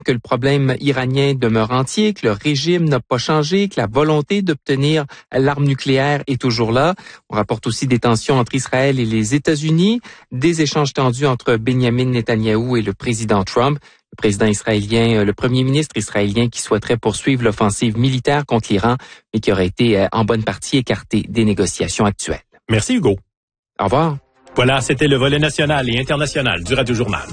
que le problème iranien demeure entier, que le régime n'a pas changé, que la volonté d'obtenir l'arme nucléaire est toujours là. On rapporte aussi des tensions entre Israël et les États-Unis, des échanges tendus entre Benjamin Netanyahou et le président Trump. Le président israélien, le premier ministre israélien qui souhaiterait poursuivre l'offensive militaire contre l'Iran, mais qui aurait été en bonne partie écarté des négociations actuelles. Merci Hugo. Au revoir. Voilà, c'était le volet national et international du Radio Journal.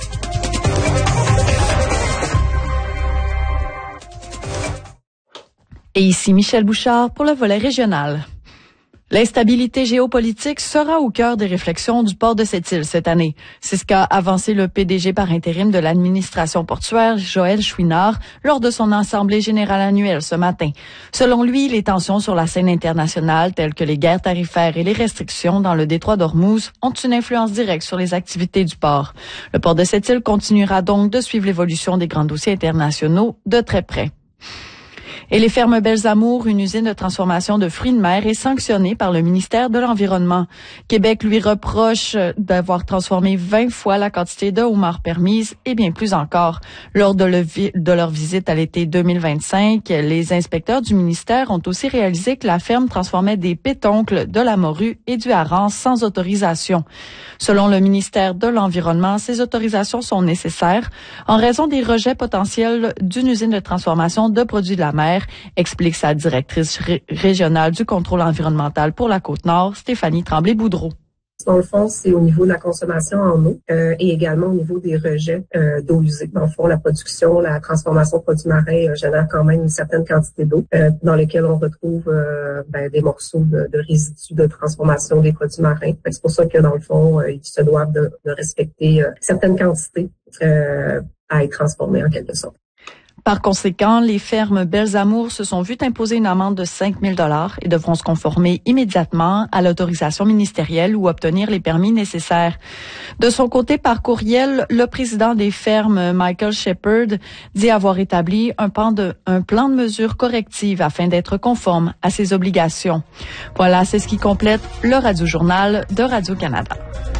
Et ici Michel Bouchard pour le volet régional. L'instabilité géopolitique sera au cœur des réflexions du port de Sept-Îles cette année. C'est ce qu'a avancé le PDG par intérim de l'administration portuaire, Joël Chouinard, lors de son assemblée générale annuelle ce matin. Selon lui, les tensions sur la scène internationale, telles que les guerres tarifaires et les restrictions dans le détroit d'Ormuz, ont une influence directe sur les activités du port. Le port de Sept-Îles continuera donc de suivre l'évolution des grands dossiers internationaux de très près. Et les fermes Belles Amours, une usine de transformation de fruits de mer, est sanctionnée par le ministère de l'Environnement. Québec lui reproche d'avoir transformé 20 fois la quantité de homards permise et bien plus encore. Lors de leur visite à l'été 2025, les inspecteurs du ministère ont aussi réalisé que la ferme transformait des pétoncles, de la morue et du hareng sans autorisation. Selon le ministère de l'Environnement, ces autorisations sont nécessaires en raison des rejets potentiels d'une usine de transformation de produits de la mer, explique sa directrice régionale du contrôle environnemental pour la Côte-Nord, Stéphanie Tremblay-Boudreau. Dans le fond, c'est au niveau de la consommation en eau et également au niveau des rejets d'eau usée. Dans le fond, la production, la transformation de produits marins génère quand même une certaine quantité d'eau dans lesquelles on retrouve des morceaux de résidus de transformation des produits marins. C'est pour ça que dans le fond, ils se doivent de respecter certaines quantités à être transformées en quelque sorte. Par conséquent, les fermes Belles Amours se sont vues imposer une amende de 5 000 $ et devront se conformer immédiatement à l'autorisation ministérielle ou obtenir les permis nécessaires. De son côté, par courriel, le président des fermes, Michael Shepherd, dit avoir établi un plan de mesures correctives afin d'être conforme à ses obligations. Voilà, c'est ce qui complète le Radio-Journal de Radio-Canada.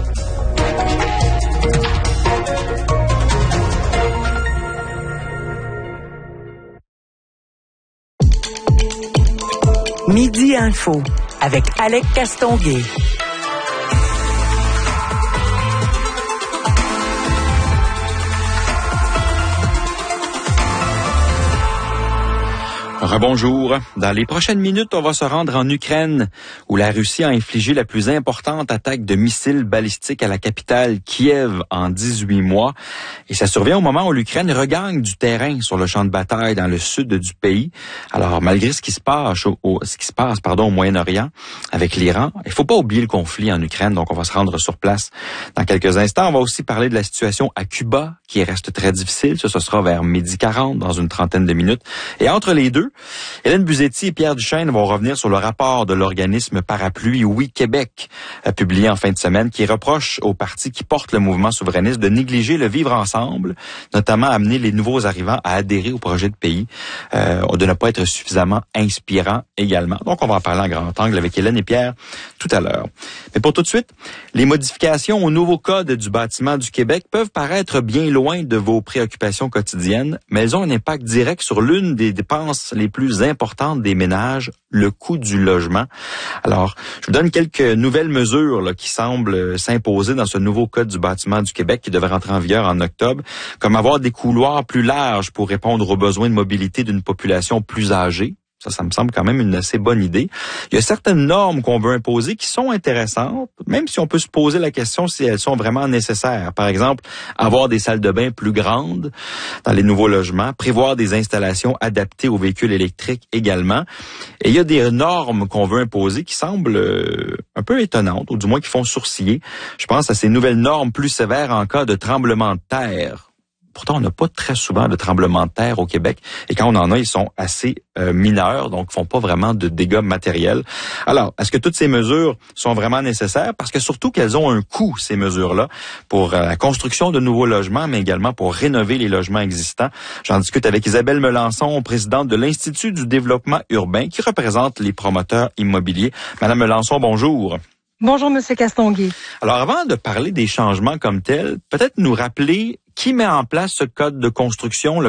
Midi Info avec Alec Castonguay. Rebonjour. Dans les prochaines minutes, on va se rendre en Ukraine, où la Russie a infligé la plus importante attaque de missiles balistiques à la capitale Kiev en 18 mois. Et ça survient au moment où l'Ukraine regagne du terrain sur le champ de bataille dans le sud du pays. Alors, malgré ce qui se passe au Moyen-Orient avec l'Iran, il faut pas oublier le conflit en Ukraine, donc on va se rendre sur place dans quelques instants. On va aussi parler de la situation à Cuba, qui reste très difficile. Ça, ce sera vers 12h40, dans une trentaine de minutes. Et entre les deux, Hélène Buzetti et Pierre Duchesne vont revenir sur le rapport de l'organisme parapluie Oui Québec, publié en fin de semaine, qui reproche aux partis qui portent le mouvement souverainiste de négliger le vivre ensemble, notamment amener les nouveaux arrivants à adhérer au projet de pays, de ne pas être suffisamment inspirant également. Donc, on va en parler en grand angle avec Hélène et Pierre tout à l'heure. Mais pour tout de suite, les modifications au nouveau code du bâtiment du Québec peuvent paraître bien loin de vos préoccupations quotidiennes, mais elles ont un impact direct sur l'une des dépenses les plus importantes des ménages, le coût du logement. Alors, je vous donne quelques nouvelles mesures qui semblent s'imposer dans ce nouveau code du bâtiment du Québec qui devrait rentrer en vigueur en octobre, comme avoir des couloirs plus larges pour répondre aux besoins de mobilité d'une population plus âgée. Ça me semble quand même une assez bonne idée. Il y a certaines normes qu'on veut imposer qui sont intéressantes, même si on peut se poser la question si elles sont vraiment nécessaires. Par exemple, avoir des salles de bain plus grandes dans les nouveaux logements, prévoir des installations adaptées aux véhicules électriques également. Et il y a des normes qu'on veut imposer qui semblent un peu étonnantes, ou du moins qui font sourciller. Je pense à ces nouvelles normes plus sévères en cas de tremblement de terre. Pourtant, on n'a pas très souvent de tremblements de terre au Québec. Et quand on en a, ils sont assez mineurs, donc font pas vraiment de dégâts matériels. Alors, est-ce que toutes ces mesures sont vraiment nécessaires? Parce que surtout qu'elles ont un coût, ces mesures-là, pour la construction de nouveaux logements, mais également pour rénover les logements existants. J'en discute avec Isabelle Melançon, présidente de l'Institut du développement urbain, qui représente les promoteurs immobiliers. Madame Melançon, bonjour. Bonjour, Monsieur Castonguay. Alors, avant de parler des changements comme tels, peut-être nous rappeler qui met en place ce code de construction,